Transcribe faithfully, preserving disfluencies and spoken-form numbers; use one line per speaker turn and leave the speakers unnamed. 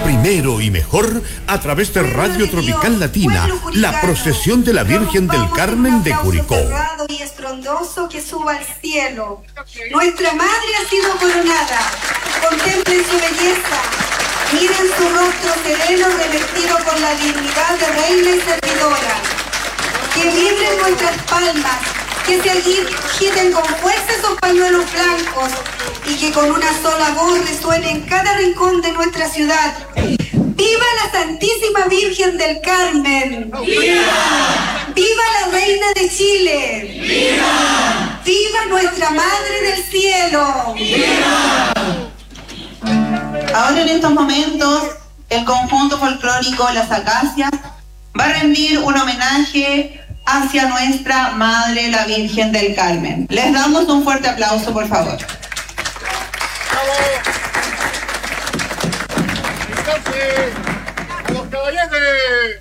primero y mejor a través de Radio Tropical Latina, la procesión de la Virgen del Carmen de Curicó.
Y estrondoso que suba al cielo. Nuestra madre ha sido coronada. Contemplen su belleza. Miren su rostro sereno revestido con la dignidad de reina y servidora. Que vibren nuestras palmas, que se agiten con fuerza esos pañuelos blancos y que con una sola voz resuene en cada rincón de nuestra ciudad. ¡Viva la Santísima Virgen del Carmen! ¡Viva! ¡Viva la Reina de Chile! ¡Viva! ¡Viva nuestra Madre del Cielo! ¡Viva!
Ahora en estos momentos, el conjunto folclórico Las Acacias va a rendir un homenaje hacia nuestra Madre, la Virgen del Carmen. Les damos un fuerte aplauso, por favor.
¡A los caballetes!